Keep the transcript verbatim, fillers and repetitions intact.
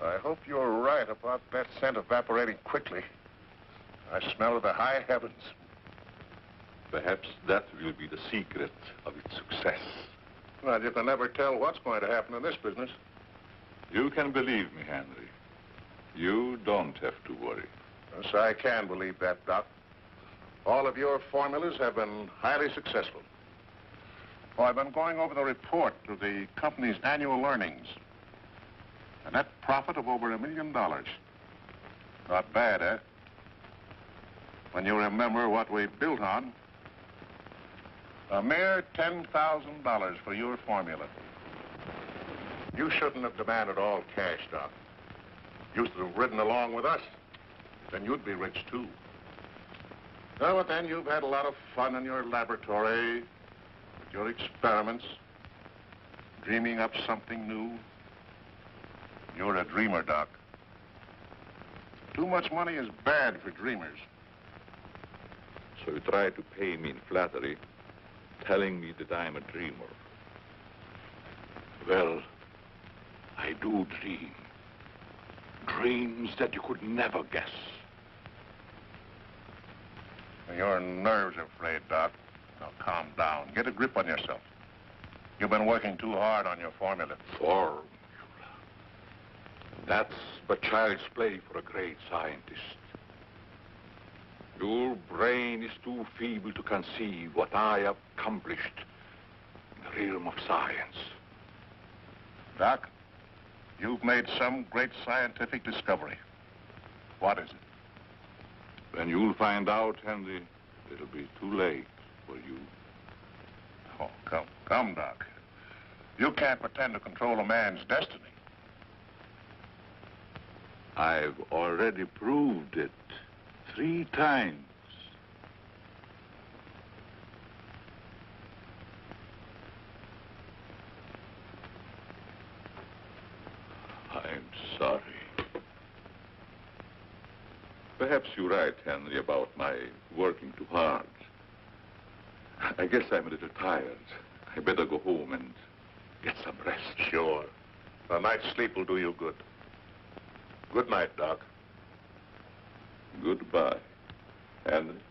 I hope you're right about that scent evaporating quickly. I smell the high heavens. Perhaps that will be the secret of its success. Well, you can never tell what's going to happen in this business. You can believe me, Henry. You don't have to worry. Yes, I can believe that, Doc. All of your formulas have been highly successful. Oh, I've been going over the report of the company's annual earnings. A net profit of over a million dollars. Not bad, eh? When you remember what we built on. A mere ten thousand dollars for your formula. You shouldn't have demanded all cash, Doc. You should have ridden along with us. Then you'd be rich, too. No, but then you've had a lot of fun in your laboratory, with your experiments, dreaming up something new. You're a dreamer, Doc. Too much money is bad for dreamers. So you try to pay me in flattery, telling me that I'm a dreamer. Well, I do dream. Dreams that you could never guess. Your nerves are frayed, Doc. Now, calm down. Get a grip on yourself. You've been working too hard on your formula. Formula? That's but child's play for a great scientist. Your brain is too feeble to conceive what I have accomplished in the realm of science. Doc, you've made some great scientific discovery. What is it? When you'll find out, Henry, it'll be too late for you. Oh, come, come, Doc. You can't pretend to control a man's destiny. I've already proved it three times. I'm sorry. Perhaps you're right, Henry, about my working too hard. I guess I'm a little tired. I better go home and get some rest. Sure. A night's sleep will do you good. Good night, Doc. Goodbye, Henry.